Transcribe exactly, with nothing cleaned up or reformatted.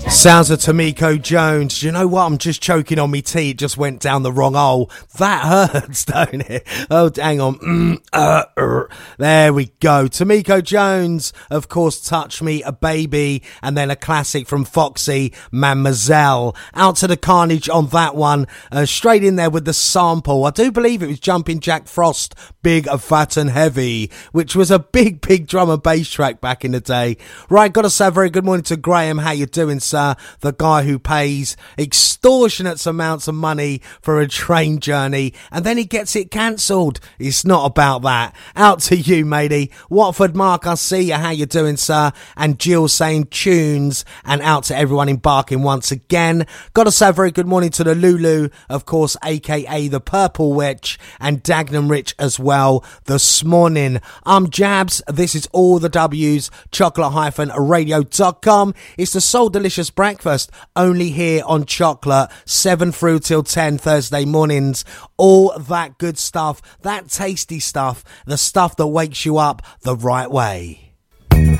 Sounds of Tamiko Jones. Do you know what? I'm just choking on me tea. It just went down the wrong hole. That hurts, don't it? Oh, hang on. Mm, uh, uh. There we go. Tamiko Jones, of course, Touch Me, A Baby, and then a classic from Foxy, Mademoiselle. Out to the carnage on that one. Uh, straight in there with the sample. I do believe it was Jumping Jack Frost, Big, Fat and Heavy, which was a big, big drum and bass track back in the day. Right, gotta say a very good morning to Graham. How you doing, sir? The guy who pays extortionate amounts of money for a train journey and then he gets it cancelled. It's not about that. Out to you, matey. Watford Mark, I see you. How you doing, sir? And Jill saying tunes. And out to everyone embarking once again. Gotta say a very good morning to the Lulu, of course, aka the Purple Witch, and Dagenham Rich as well this morning. I'm Jabs. This is all the W's, chocolate radio dot com. It's the Soul Delicious Breakfast, only here on Chocolate, seven through till ten Thursday mornings. All that good stuff, that tasty stuff, the stuff that wakes you up the right way.